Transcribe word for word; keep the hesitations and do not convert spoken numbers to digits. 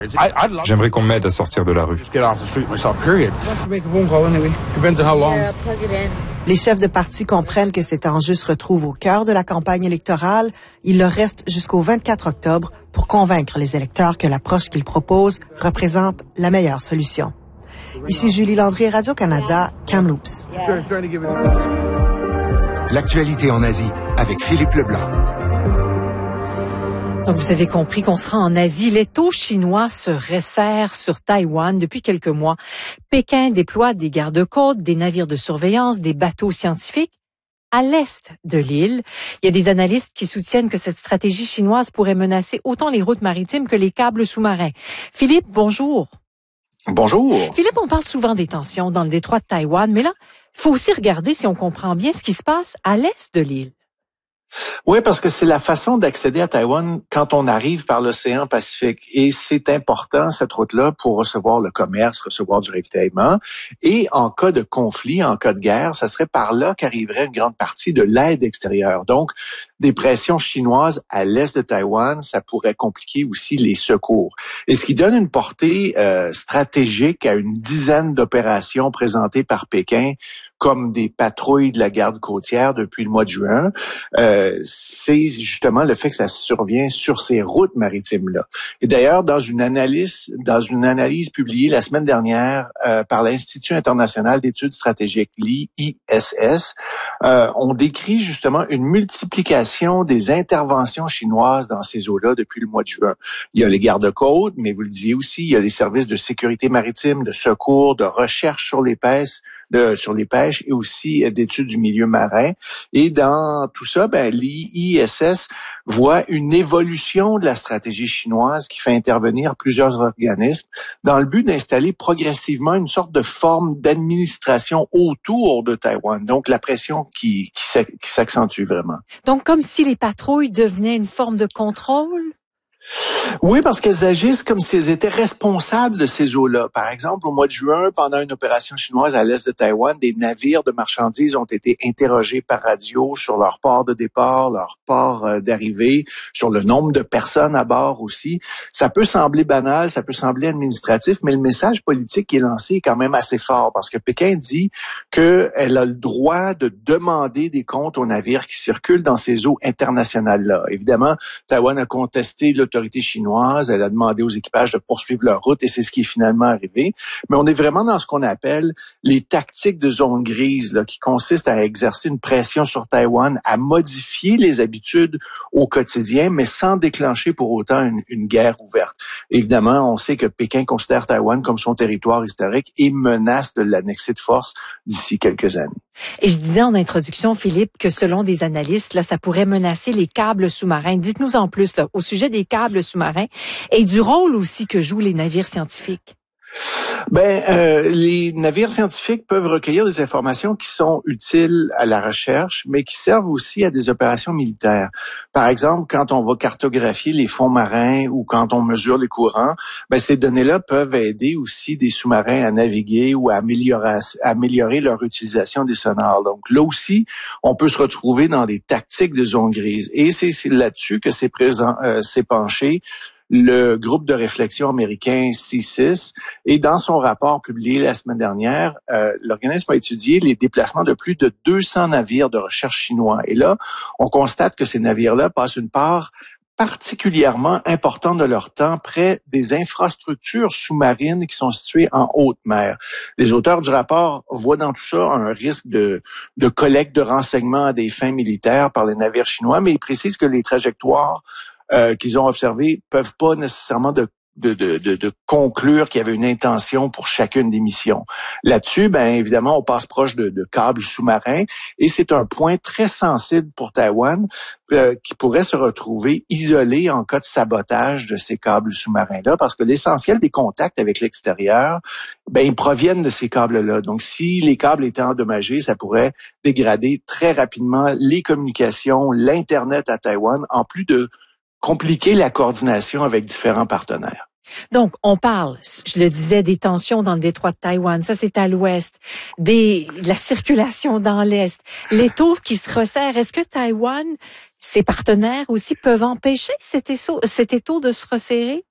J'aimerais qu'on m'aide à sortir de la rue. Les chefs de parti comprennent que cet enjeu se retrouve au cœur de la campagne électorale. Il leur reste jusqu'au vingt-quatre octobre pour convaincre les électeurs que l'approche qu'ils proposent représente la meilleure solution. Ici Julie Landry, Radio-Canada, Kamloops. L'actualité en Asie avec Philippe Leblanc. Donc, vous avez compris qu'on sera en Asie. L'étau chinois se resserre sur Taïwan depuis quelques mois. Pékin déploie des gardes-côtes, des navires de surveillance, des bateaux scientifiques à l'est de l'île. Il y a des analystes qui soutiennent que cette stratégie chinoise pourrait menacer autant les routes maritimes que les câbles sous-marins. Philippe, bonjour. Bonjour. Philippe, on parle souvent des tensions dans le détroit de Taïwan, mais là, il faut aussi regarder si on comprend bien ce qui se passe à l'est de l'île. Oui, parce que c'est la façon d'accéder à Taïwan quand on arrive par l'océan Pacifique. Et c'est important, cette route-là, pour recevoir le commerce, recevoir du ravitaillement. Et en cas de conflit, en cas de guerre, ça serait par là qu'arriverait une grande partie de l'aide extérieure. Donc, des pressions chinoises à l'est de Taïwan, ça pourrait compliquer aussi les secours. Et ce qui donne une portée euh, stratégique à une dizaine d'opérations présentées par Pékin, comme des patrouilles de la garde côtière depuis le mois de juin, euh, c'est justement le fait que ça survient sur ces routes maritimes-là. Et d'ailleurs, dans une analyse, dans une analyse publiée la semaine dernière euh, par l'Institut international d'études stratégiques, l'I I S S, euh, on décrit justement une multiplication des interventions chinoises dans ces eaux-là depuis le mois de juin. Il y a les gardes-côtes, mais vous le disiez aussi, il y a les services de sécurité maritime, de secours, de recherche sur les pêches, de, sur les pêches et aussi d'études du milieu marin. Et dans tout ça, ben, l'I I S S voit une évolution de la stratégie chinoise qui fait intervenir plusieurs organismes dans le but d'installer progressivement une sorte de forme d'administration autour de Taïwan. Donc, la pression qui, qui s'accentue vraiment. Donc, comme si les patrouilles devenaient une forme de contrôle? Oui, parce qu'elles agissent comme si elles étaient responsables de ces eaux-là. Par exemple, au mois de juin, pendant une opération chinoise à l'est de Taïwan, des navires de marchandises ont été interrogés par radio sur leur port de départ, leur port d'arrivée, sur le nombre de personnes à bord aussi. Ça peut sembler banal, ça peut sembler administratif, mais le message politique qui est lancé est quand même assez fort parce que Pékin dit qu'elle a le droit de demander des comptes aux navires qui circulent dans ces eaux internationales-là. Évidemment, Taïwan a contesté l'autorité chinoise, elle a demandé aux équipages de poursuivre leur route et c'est ce qui est finalement arrivé. Mais on est vraiment dans ce qu'on appelle les tactiques de zone grise, là, qui consistent à exercer une pression sur Taïwan, à modifier les habitudes au quotidien, mais sans déclencher pour autant une, une guerre ouverte. Évidemment, on sait que Pékin considère Taïwan comme son territoire historique et menace de l'annexer de force d'ici quelques années. Et je disais en introduction, Philippe, que selon des analystes, là, ça pourrait menacer les câbles sous-marins. Dites-nous en plus là, au sujet des câbles sous-marins et du rôle aussi que jouent les navires scientifiques. Ben, euh, les navires scientifiques peuvent recueillir des informations qui sont utiles à la recherche, mais qui servent aussi à des opérations militaires. Par exemple, quand on va cartographier les fonds marins ou quand on mesure les courants, ben ces données-là peuvent aider aussi des sous-marins à naviguer ou à améliorer, à améliorer leur utilisation des sonars. Donc là aussi, on peut se retrouver dans des tactiques de zone grise. Et c'est, c'est là-dessus que s'est, présent, euh, s'est penché le groupe de réflexion américain C I S I S. Et dans son rapport publié la semaine dernière, euh, l'organisme a étudié les déplacements de plus de deux cents navires de recherche chinois. Et là, on constate que ces navires-là passent une part particulièrement importante de leur temps près des infrastructures sous-marines qui sont situées en haute mer. Les auteurs du rapport voient dans tout ça un risque de, de collecte de renseignements à des fins militaires par les navires chinois, mais ils précisent que les trajectoires Euh, qu'ils ont observé peuvent pas nécessairement de, de, de, de, de conclure qu'il y avait une intention pour chacune des missions. Là-dessus, ben évidemment, on passe proche de, de câbles sous-marins et c'est un point très sensible pour Taïwan euh, qui pourrait se retrouver isolé en cas de sabotage de ces câbles sous-marins-là parce que l'essentiel des contacts avec l'extérieur, ben ils proviennent de ces câbles-là. Donc, si les câbles étaient endommagés, ça pourrait dégrader très rapidement les communications, l'Internet à Taïwan, en plus de compliquer la coordination avec différents partenaires. Donc, on parle, je le disais, des tensions dans le détroit de Taïwan. Ça, c'est à l'ouest. Des, de la circulation dans l'est. L'étau qui se resserre. Est-ce que Taïwan, ses partenaires aussi, peuvent empêcher cet étau, cet étau de se resserrer?